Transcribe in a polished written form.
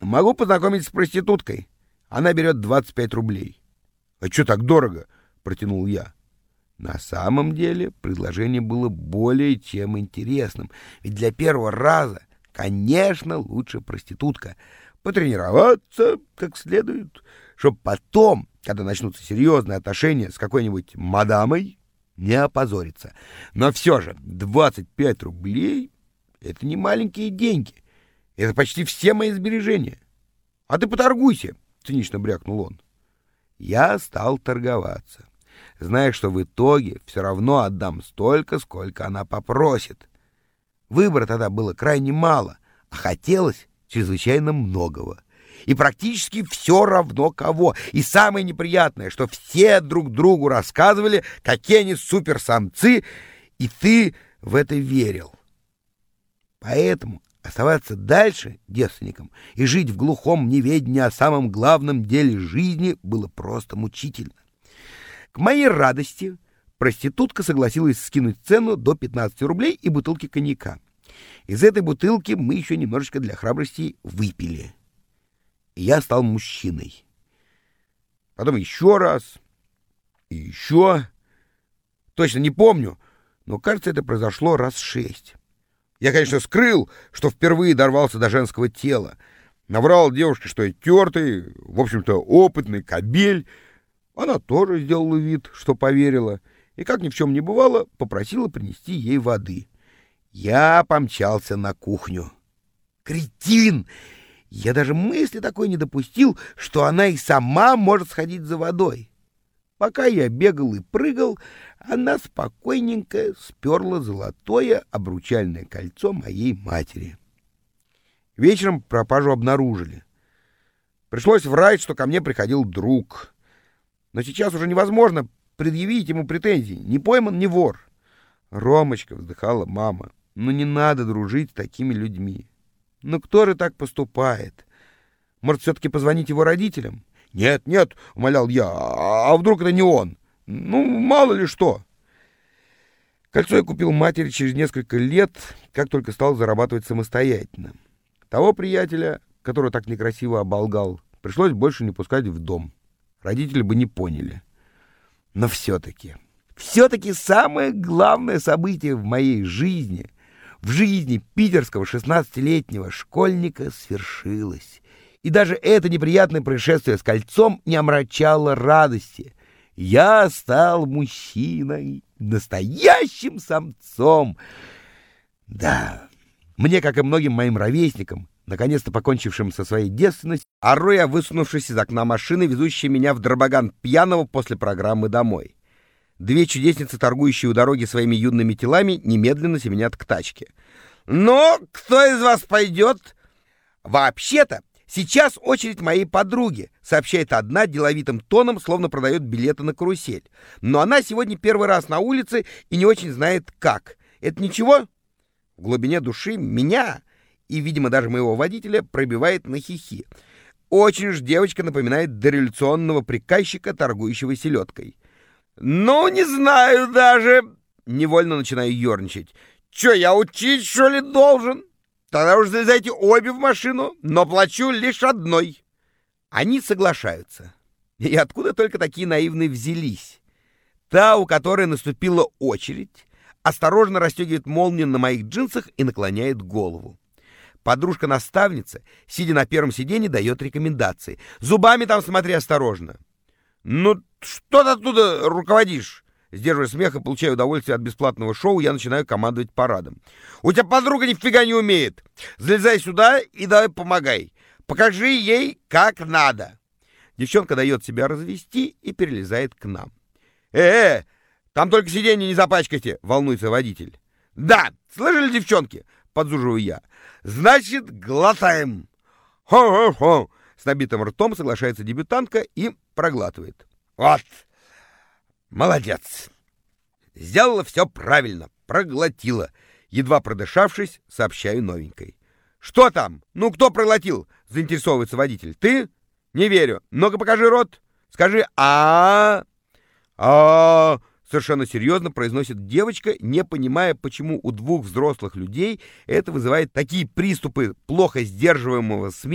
Могу познакомить с проституткой. Она берет 25 рублей. А что так дорого? Протянул я. На самом деле предложение было более чем интересным. Ведь для первого раза, конечно, лучше проститутка. Потренироваться как следует, чтобы потом, когда начнутся серьезные отношения с какой-нибудь мадамой, не опозориться. Но все же 25 рублей — это не маленькие деньги. Это почти все мои сбережения. А ты поторгуйся, цинично брякнул он. Я стал торговаться, зная, что в итоге все равно отдам столько, сколько она попросит. Выбора тогда было крайне мало, а хотелось чрезвычайно многого. И практически все равно кого. И самое неприятное, что все друг другу рассказывали, какие они суперсамцы, и ты в это верил. Поэтому оставаться дальше девственником и жить в глухом неведении о самом главном деле жизни было просто мучительно. К моей радости проститутка согласилась скинуть цену до 15 рублей и бутылки коньяка. Из этой бутылки мы еще немножечко для храбрости выпили. И я стал мужчиной. Потом еще раз. И еще. Точно не помню, но, кажется, это произошло раз 6. Я, конечно, скрыл, что впервые дорвался до женского тела. Наврал девушке, что я тертый, в общем-то, опытный кобель. Она тоже сделала вид, что поверила. И, как ни в чем не бывало, попросила принести ей воды. Я помчался на кухню. Кретин! Я даже мысли такой не допустил, что она и сама может сходить за водой. Пока я бегал и прыгал, она спокойненько сперла золотое обручальное кольцо моей матери. Вечером пропажу обнаружили. Пришлось врать, что ко мне приходил друг. Но сейчас уже невозможно предъявить ему претензий. Не пойман, не вор. Ромочка, вздыхала мама, ну не надо дружить с такими людьми. Ну кто же так поступает? Может, все-таки позвонить его родителям? «Нет, нет», — умолял я, — «а вдруг это не он? Ну, мало ли что». Кольцо я купил матери через несколько лет, как только стал зарабатывать самостоятельно. Того приятеля, который так некрасиво оболгал, пришлось больше не пускать в дом. Родители бы не поняли. Но все-таки самое главное событие в моей жизни, в жизни питерского 16-летнего школьника, свершилось. И даже это неприятное происшествие с кольцом не омрачало радости. Я стал мужчиной, настоящим самцом. Да, мне, как и многим моим ровесникам, наконец-то покончившим со своей девственностью, ору я, высунувшись из окна машины, везущей меня в Драбаган пьяного после программы домой. Две чудесницы, торгующие у дороги своими юными телами, немедленно семенят к тачке. «Ну, кто из вас пойдет?» «Вообще-то, сейчас очередь моей подруги», — сообщает одна деловитым тоном, словно продает билеты на карусель. «Но она сегодня первый раз на улице и не очень знает как. Это ничего?» В глубине души меня и, видимо, даже моего водителя пробивает на хихи. Очень ж девочка напоминает дореволюционного приказчика, торгующего селедкой. «Ну, не знаю даже...» Невольно начинаю ерничать. «Че, я учить, что ли, должен? Тогда уж залезайте обе в машину, но плачу лишь одной». Они соглашаются. И откуда только такие наивные взялись? Та, у которой наступила очередь, осторожно расстегивает молнию на моих джинсах и наклоняет голову. Подружка-наставница, сидя на первом сиденье, дает рекомендации. «Зубами там смотри осторожно». «Ну, что ты оттуда руководишь?» Сдерживая смех и получая удовольствие от бесплатного шоу, я начинаю командовать парадом. «У тебя подруга нифига не умеет. Залезай сюда и давай помогай. Покажи ей, как надо». Девчонка дает себя развести и перелезает к нам. Там только сиденье не запачкайте», — волнуется водитель. «Да, слышали, девчонки?» — подзуживаю я. «Значит, глотаем». «Хо-хо-хо», — с набитым ртом соглашается дебютантка и проглатывает. «Вот, молодец. Сделала все правильно, проглотила». Едва продышавшись, сообщаю новенькой. «Что там? Ну, кто проглотил?» — заинтересовывается водитель. «Ты? Не верю. Ну-ка, покажи рот. Скажи «а-а-а». Совершенно серьезно произносит девочка, не понимая, почему у двух взрослых людей это вызывает такие приступы плохо сдерживаемого смеха.